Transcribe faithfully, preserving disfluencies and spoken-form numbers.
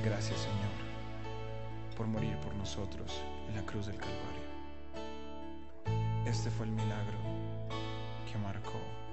Gracias, Señor, por morir por nosotros en la cruz del Calvario. Este fue el milagro que marcó